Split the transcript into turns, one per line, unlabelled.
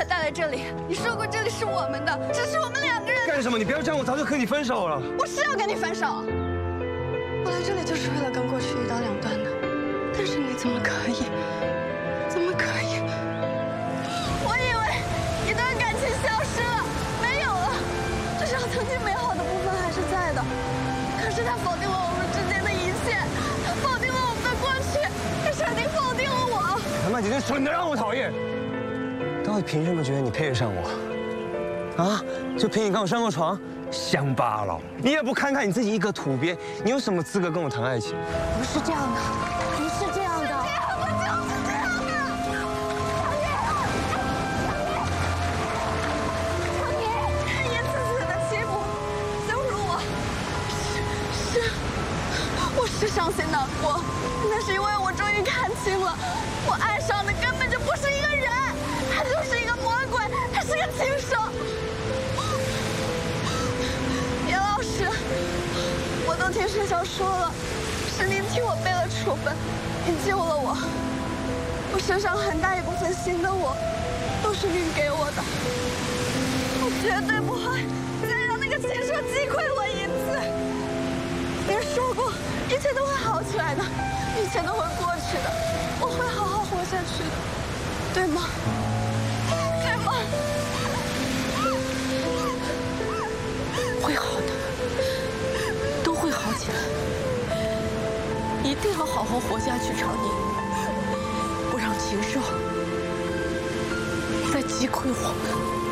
才带来这里。你说过这里是我们的，这是我们2个人。
干什么？你不要这样，我早就和你分手了。
我是要跟你分手。我来这里就是为了跟过去一刀两断的，但是你怎么可以？怎么可以？我以为一段感情消失了，没有了，至少曾经美好的部分还是在的。可是它否定了我们之间的一切，它否定了我们的过去，它彻底否定了我。
他妈，你这蠢的让我讨厌！到底凭什么觉得你配得上我？啊？就凭你跟我上过床？乡巴佬！你也不看看你自己一个土鳖，你有什么资格跟我谈爱情？
不是这样的，不是这样的，我就是这样的。强爷，一次次的欺负、羞辱我，我是伤心难过，那是因为我终于看清了，我爱上的根本就不是一个人，他就是一个魔鬼，他是个禽兽。叶老师，我都听沈晓说了，是您替我背了处分，您救了我，我身上很大一部分新的我，都是您给我的，我绝对不会再让那个禽兽击溃我一次。您说过，一切都会好起来的，一切都会过去的，我会好好活下去的，对吗？对吗？
会好的，都会好起来。一定要好好活下去，长宁，不让禽兽再击溃我们。